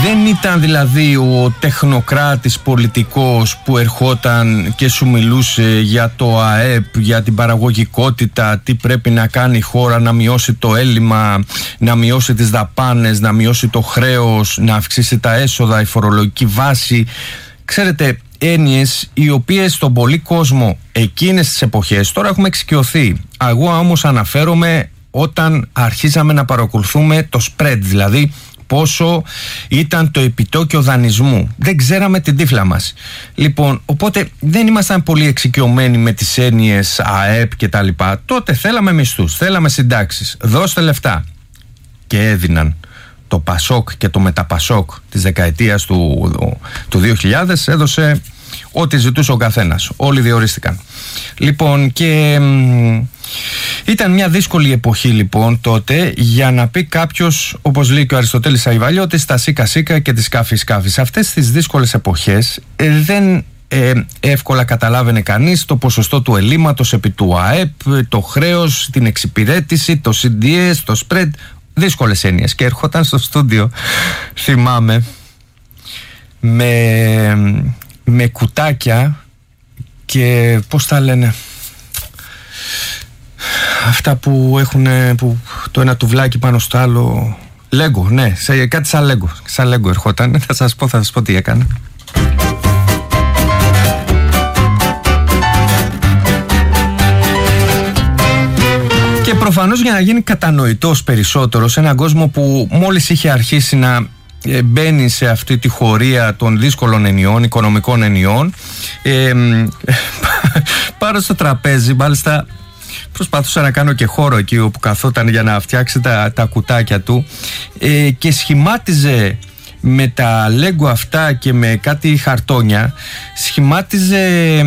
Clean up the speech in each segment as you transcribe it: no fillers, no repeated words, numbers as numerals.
Δεν ήταν δηλαδή ο τεχνοκράτης πολιτικός που ερχόταν και σου μιλούσε για το ΑΕΠ, για την παραγωγικότητα, τι πρέπει να κάνει η χώρα, να μειώσει το έλλειμμα, να μειώσει τις δαπάνες, να μειώσει το χρέος, να αυξήσει τα έσοδα, η φορολογική βάση. Ξέρετε, έννοιες οι οποίες στον πολύ κόσμο εκείνες τις εποχές τώρα έχουμε εξοικειωθεί. Εγώ όμως αναφέρομαι όταν αρχίζαμε να παρακολουθούμε το spread, δηλαδή πόσο ήταν το επιτόκιο δανεισμού. Δεν ξέραμε την τύφλα μας. Λοιπόν, οπότε δεν ήμασταν πολύ εξοικειωμένοι με τις έννοιες ΑΕΠ και τα λοιπά. Τότε θέλαμε μισθούς, θέλαμε συντάξεις. Δώστε λεφτά. Και έδιναν. Το Πασόκ και το μεταπασόκ της δεκαετίας του 2000 έδωσε ό,τι ζητούσε ο καθένας. Όλοι διορίστηκαν. Λοιπόν, και ήταν μια δύσκολη εποχή λοιπόν τότε για να πει κάποιος, όπως λέει και ο Αριστοτέλης Αϊβαλιώτης, τα σίκα σίκα και τη σκάφη σκάφη. Σε αυτές τις δύσκολες εποχές δεν εύκολα καταλάβαινε κανείς το ποσοστό του ελλείμματος επί του ΑΕΠ, το χρέος, την εξυπηρέτηση, το CDS, το spread. Δύσκολες έννοιες. Και ερχόταν στο στούντιο, θυμάμαι, με κουτάκια και πώς τα λένε, αυτά που έχουν που το ένα τουβλάκι πάνω στο άλλο, Λέγκο, ναι, κάτι σαν Λέγκο ερχόταν. Θα σας πω τι έκανε. Και προφανώς για να γίνει κατανοητός περισσότερο σε έναν κόσμο που μόλις είχε αρχίσει να μπαίνει σε αυτή τη χωρία των δύσκολων ενιών, οικονομικών ενιών, πάρω στο τραπέζι, μάλιστα προσπαθούσα να κάνω και χώρο εκεί όπου καθόταν για να φτιάξει τα κουτάκια του, και σχημάτιζε με τα λέγκο αυτά και με κάτι χαρτόνια, σχημάτιζε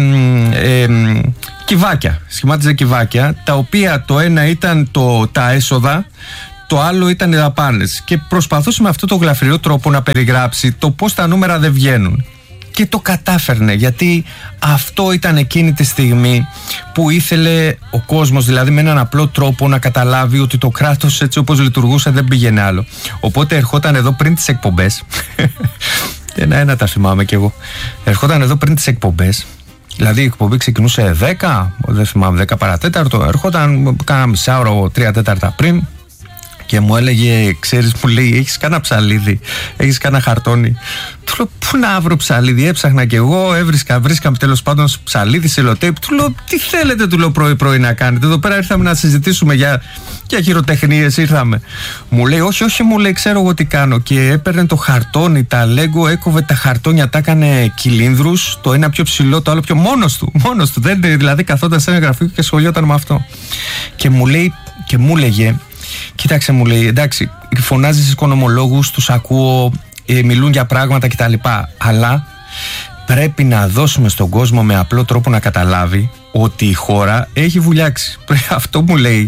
κυβάκια, τα οποία το ένα ήταν τα έσοδα, το άλλο ήταν οι δαπάνες, και προσπαθούσε με αυτό το γλαφυρό τρόπο να περιγράψει το πώς τα νούμερα δεν βγαίνουν. Και το κατάφερνε, γιατί αυτό ήταν εκείνη τη στιγμή που ήθελε ο κόσμος, δηλαδή με έναν απλό τρόπο, να καταλάβει ότι το κράτος έτσι όπως λειτουργούσε δεν πήγαινε άλλο. Οπότε ερχόταν εδώ πριν τις εκπομπές ένα τα θυμάμαι κι εγώ, ερχόταν εδώ πριν τις εκπομπές, δηλαδή η εκπομπή ξεκινούσε 10, δεν θυμάμαι, 10 παρατέταρτο, ερχόταν κάνα μισάωρο, 3 τέταρτα πριν, και μου έλεγε, ξέρεις, μου λέει, έχεις κάνα ψαλίδι, έχεις κάνα χαρτόνι? Του λέω, πού να βρω ψαλίδι? Έψαχνα κι εγώ, βρίσκαμε τέλος πάντων ψαλίδι, σελοτέιπ. Του λέω, τι θέλετε, του λέω, πρωί να κάνετε? Εδώ πέρα ήρθαμε να συζητήσουμε για χειροτεχνίες, ήρθαμε. Μου λέει, όχι, μου λέει, ξέρω εγώ τι κάνω. Και έπαιρνε το χαρτόνι, τα λέγκο, έκοβε τα χαρτόνια, τα έκανε κυλίνδρους, το ένα πιο ψηλό, το άλλο πιο, μόνος του. Δεν, δηλαδή καθόταν σε ένα γραφείο και σχολιόταν με αυτό. Και μου λέγε, κοίταξε, μου λέει, εντάξει, φωνάζεις στους οικονομολόγους, τους ακούω, μιλούν για πράγματα κτλ. Αλλά πρέπει να δώσουμε στον κόσμο με απλό τρόπο να καταλάβει ότι η χώρα έχει βουλιάξει. Αυτό μου λέει.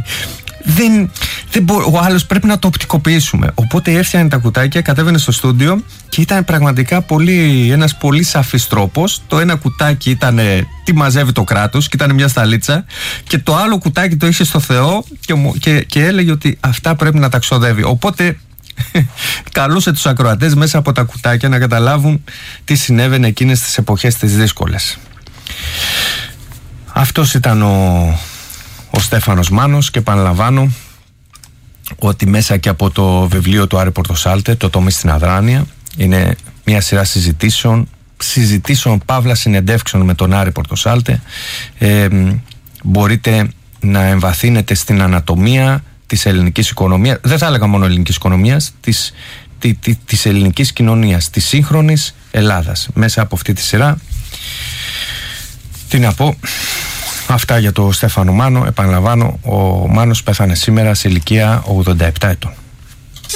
Ο άλλος πρέπει να το οπτικοποιήσουμε. Οπότε έφτιανε τα κουτάκια, κατέβαινε στο στούντιο και ήταν πραγματικά ένας πολύ σαφής τρόπος. Το ένα κουτάκι ήταν τι μαζεύει το κράτος και ήταν μια σταλίτσα, και το άλλο κουτάκι το είχε στο Θεό και έλεγε ότι αυτά πρέπει να τα ξοδεύει. Οπότε καλούσε τους ακροατές μέσα από τα κουτάκια να καταλάβουν τι συνέβαινε εκείνες τις εποχές τις δύσκολες. Αυτός ήταν ο Στέφανος Μάνος, και επαναλαμβάνω ότι μέσα και από το βιβλίο του Άρη Πορτοσάλτε, το τομείς στην αδράνεια, είναι μια σειρά συζητήσεων παύλα συνεντεύξεων με τον Άρη Πορτοσάλτε. Μπορείτε να εμβαθύνετε στην ανατομία της ελληνικής οικονομίας, δεν θα έλεγα μόνο ελληνικής οικονομίας, της ελληνικής κοινωνίας, της σύγχρονης Ελλάδας, μέσα από αυτή τη σειρά. Τι να πω, αυτά για το Στέφανο Μάνο. Επαναλαμβάνω, ο Μάνος πέθανε σήμερα σε ηλικία 87 ετών.